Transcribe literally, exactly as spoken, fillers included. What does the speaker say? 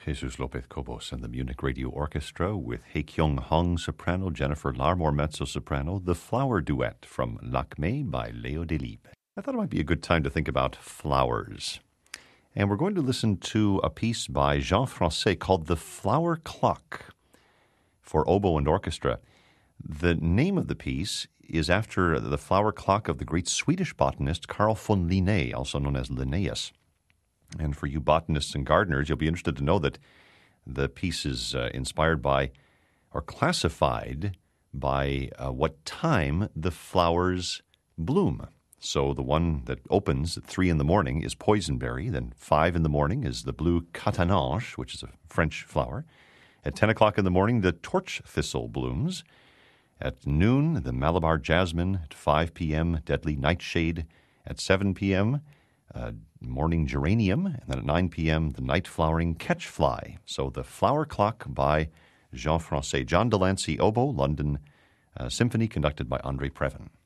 Jesus Lopez-Cobos and the Munich Radio Orchestra with Hae Kyung Hong soprano, Jennifer Larmore mezzo-soprano, The Flower Duet from Lakmé by Léo Delibes. I thought it might be a good time to think about flowers. And we're going to listen to a piece by Jean Francais called The Flower Clock for oboe and orchestra. The name of the piece is after the flower clock of the great Swedish botanist Carl von Linné, also known as Linnaeus. And for you botanists and gardeners, you'll be interested to know that the piece is uh, inspired by or classified by uh, what time the flowers bloom. So the one that opens at three in the morning is poisonberry. Then five in the morning is the blue catanange, which is a French flower. At ten o'clock in the morning, the torch thistle blooms. At noon, the Malabar jasmine. At five p.m., deadly nightshade. At seven p.m., uh, morning geranium. And then at nine p.m., the night-flowering catchfly. So the Flower Clock by Jean Francais. John Delancey, oboe, London uh, Symphony, conducted by Andre Previn.